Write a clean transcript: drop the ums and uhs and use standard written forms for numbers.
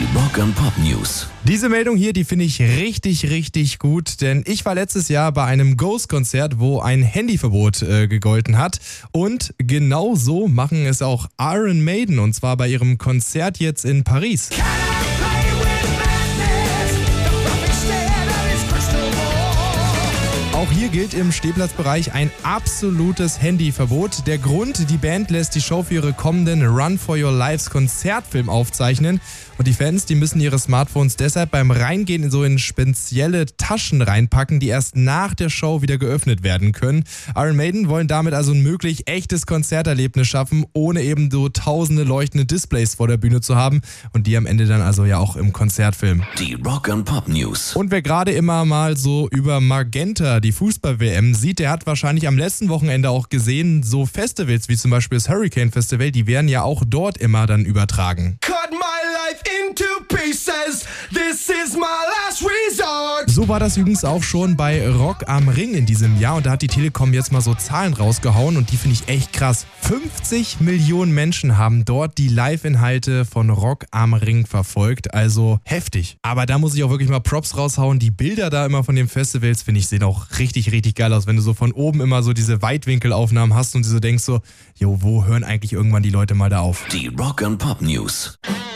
Rock and Pop News. Diese Meldung hier, die finde ich richtig, richtig gut, denn ich war letztes Jahr bei einem Ghost-Konzert, wo ein Handyverbot gegolten hat. Und genau so machen es auch Iron Maiden, und zwar bei ihrem Konzert jetzt in Paris. Auch hier gilt im Stehplatzbereich ein absolutes Handyverbot. Der Grund, die Band lässt die Show für ihre kommenden Run for Your Lives Konzertfilm aufzeichnen. Und die Fans, die müssen ihre Smartphones deshalb beim Reingehen in spezielle Taschen reinpacken, die erst nach der Show wieder geöffnet werden können. Iron Maiden wollen damit also ein möglich echtes Konzerterlebnis schaffen, ohne eben so tausende leuchtende Displays vor der Bühne zu haben. Und die am Ende dann also ja auch im Konzertfilm. Die Rock and Pop News. Und wer gerade immer mal so über Magenta, die Fußball-WM, sieht, der hat wahrscheinlich am letzten Wochenende auch gesehen, so Festivals wie zum Beispiel das Hurricane Festival, die werden ja auch dort immer dann übertragen. Cut my life into pieces. This is my last resort. So war das übrigens auch schon bei Rock am Ring in diesem Jahr, und da hat die Telekom jetzt mal so Zahlen rausgehauen und die finde ich echt krass. 50 Millionen Menschen haben dort die Live-Inhalte von Rock am Ring verfolgt, also heftig. Aber da muss ich auch wirklich mal Props raushauen. Die Bilder da immer von den Festivals, finde ich, sehen auch richtig, richtig geil aus, wenn du so von oben immer so diese Weitwinkelaufnahmen hast und du so denkst so, jo, wo hören eigentlich irgendwann die Leute mal da auf? Die Rock and Pop News.